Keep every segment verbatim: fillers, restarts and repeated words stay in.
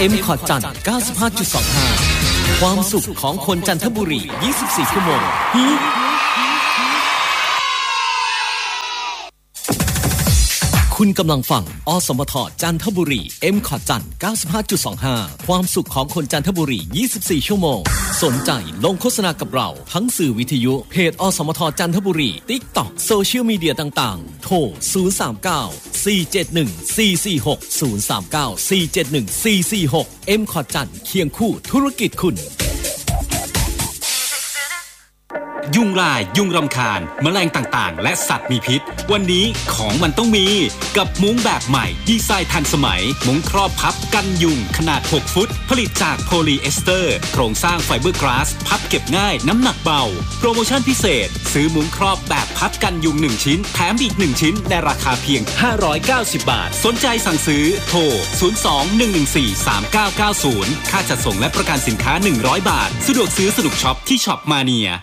เอ็ม คอร์ด จันทร์ เก้าสิบห้าจุดสองห้า ความสุขของคนจันทบุรียี่สิบสี่ชั่วโมงคุณกำลังฟังอสมทจันทบุรี เอ็ม คอร์ด จันทร์ เก้าสิบห้าจุดสองห้า ความสุขของคนจันทบุรียี่สิบสี่ชั่วโมงสนใจลงโฆษณากับเราทั้งสื่อวิทยุเพจอสมทจันทบุรี TikTok โซเชียลมีเดียต่างๆโทรศูนย์ สาม เก้า สี่ เจ็ด หนึ่ง สี่ สี่ หก ศูนย์ สาม เก้า สี่ เจ็ด หนึ่ง สี่ สี่ หก เอ็ม คอร์ด จันทร์เคียงคู่ธุรกิจคุณยุงลายยุงรำคาญแมลงต่างๆและสัตว์มีพิษวันนี้ของมันต้องมีกับมุ้งแบบใหม่ดีไซน์ทันสมัยมุ้งครอบพับกันยุงขนาดหกฟุตผลิตจากโพลีเอสเตอร์โครงสร้างไฟเบอร์กลาสพับเก็บง่ายน้ำหนักเบาโปรโมชั่นพิเศษซื้อมุ้งครอบแบบพับกันยุงหนึ่งชิ้นแถมอีกหนึ่งชิ้นในราคาเพียงห้าร้อยเก้าสิบบาทสนใจสั่งซื้อโทรศูนย์ สอง หนึ่ง หนึ่ง สี่ สาม เก้า เก้า ศูนย์ค่าจัดส่งและประกันสินค้าหนึ่งร้อยบาทสะดวกซื้อสนุกช็อปที่ช็อปมาเนีย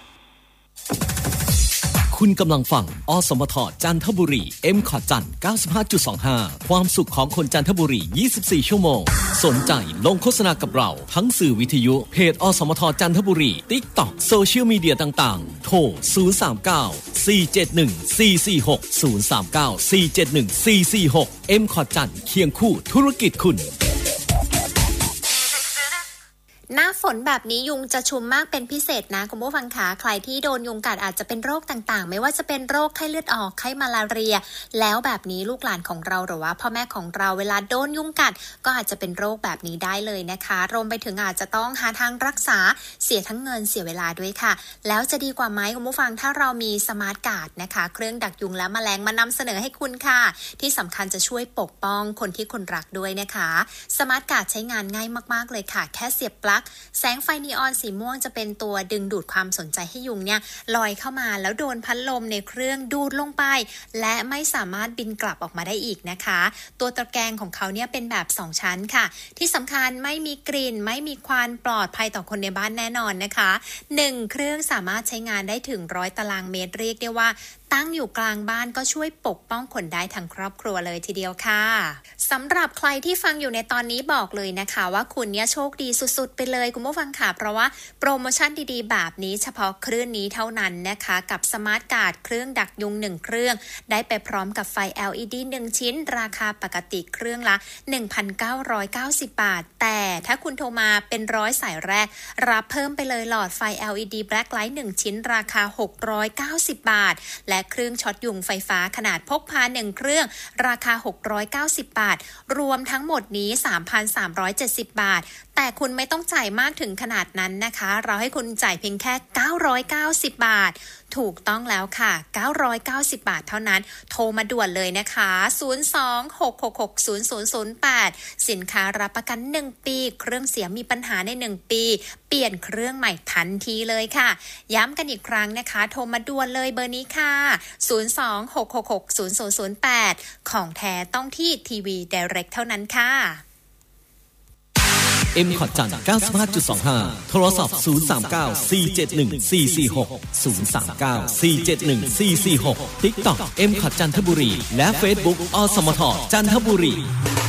คุณกำลังฟังอสมทจันทบุรี เอ็ม คอร์ด จันทร์ เก้าสิบห้าจุดสองห้า ความสุขของคนจันทบุรียี่สิบสี่ชั่วโมงสนใจลงโฆษณากับเราทั้งสื่อวิทยุเพจอสมทจันทบุรี TikTok โซเชียลมีเดียต่างๆโทรศูนย์ สาม เก้า สี่ เจ็ด หนึ่ง สี่ สี่ หก ศูนย์ สาม เก้า สี่ เจ็ด หนึ่ง สี่ สี่ หก เอ็ม คอร์ด จันทร์เคียงคู่ธุรกิจคุณหน้าฝนแบบนี้ยุงจะชุมมากเป็นพิเศษนะคุณผู้ฟังคะใครที่โดนยุงกัดอาจจะเป็นโรคต่างๆไม่ว่าจะเป็นโรคไข้เลือดออกไข้มาลาเรียแล้วแบบนี้ลูกหลานของเราหรือว่าพ่อแม่ของเราเวลาโดนยุงกัดก็อาจจะเป็นโรคแบบนี้ได้เลยนะคะรวมไปถึงอาจจะต้องหาทางรักษาเสียทั้งเงินเสียเวลาด้วยค่ะแล้วจะดีกว่าไหมคุณผู้ฟังถ้าเรามีสมาร์ทการ์ดนะคะเครื่องดักยุงและแมลงมานำเสนอให้คุณค่ะที่สำคัญจะช่วยปกป้องคนที่คุณรักด้วยนะคะสมาร์ทการ์ดใช้งานง่ายมากๆเลยค่ะแค่เสียบปลั๊กแสงไฟนีออนสีม่วงจะเป็นตัวดึงดูดความสนใจให้ยุงเนี่ยลอยเข้ามาแล้วโดนพัดลมในเครื่องดูดลงไปและไม่สามารถบินกลับออกมาได้อีกนะคะตัวตะแกรงของเขาเนี่ยเป็นแบบสองชั้นค่ะที่สำคัญไม่มีกลิ่นไม่มีควันปลอดภัยต่อคนในบ้านแน่นอนนะคะหนึ่งเครื่องสามารถใช้งานได้ถึงร้อยตารางเมตรเรียกได้ว่าตั้งอยู่กลางบ้านก็ช่วยปกป้องคนได้ทั้งครอบครัวเลยทีเดียวค่ะสำหรับใครที่ฟังอยู่ในตอนนี้บอกเลยนะคะว่าคุณเนี่ยโชคดีสุดๆไปเลยคุณผู้ฟังค่ะเพราะว่าโปรโมชั่นดีๆแบบนี้เฉพาะคลื่นนี้เท่านั้นนะคะกับสมาร์ทการ์ดเครื่องดักยุงหนึ่งเครื่องได้ไปพร้อมกับไฟ แอล อี ดี หนึ่งชิ้นราคาปกติเครื่องละ หนึ่งพันเก้าร้อยเก้าสิบบาทแต่ถ้าคุณโทรมาเป็นร้อยสายแรกรับเพิ่มไปเลยหลอดไฟ แอล อี ดี Black Light หนึ่งชิ้นราคาหกร้อยเก้าสิบบาทและเครื่องช็อตยุงไฟฟ้าขนาดพกพาหนึ่งเครื่องราคาหกร้อยเก้าสิบบาทรวมทั้งหมดนี้ สามพันสามร้อยเจ็ดสิบบาทแต่คุณไม่ต้องจ่ายมากถึงขนาดนั้นนะคะเราให้คุณจ่ายเพียงแค่เก้าร้อยเก้าสิบบาทถูกต้องแล้วค่ะเก้าร้อยเก้าสิบบาทเท่านั้นโทรมาด่วนเลยนะคะศูนย์ สอง หก หก หก ศูนย์ ศูนย์ ศูนย์ แปดสินค้ารับประกันหนึ่งปีเครื่องเสียมีปัญหาในหนึ่งปีเปลี่ยนเครื่องใหม่ทันทีเลยค่ะย้ำกันอีกครั้งนะคะโทรมาด่วนเลยเบอร์นี้ค่ะศูนย์ สอง หก หก หก ศูนย์ ศูนย์ ศูนย์ แปดของแท้ต้องที่ทีวี Direct เท่านั้นค่ะเอ็ม คอร์ด จันทร์ เก้าสิบห้าจุดสองห้า โทรศัพท์ศูนย์ สาม เก้า สี่ เจ็ด หนึ่ง สี่ สี่ หก ศูนย์ สาม เก้า สี่ เจ็ด หนึ่ง สี่ สี่ หก TikTok เอ็ม คอร์ด จันทบุรีและ Facebook อสมทจันทบุรี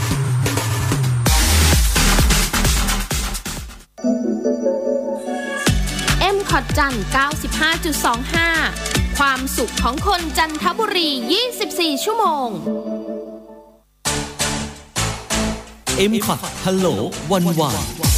เอ็ม คอร์ด จันทร์ เก้าสิบห้าจุดสองห้า ความสุขของคนจันทบุรียี่สิบสี่ชั่วโมงเอ็ม คอร์ด ฮัลโหลวันวาน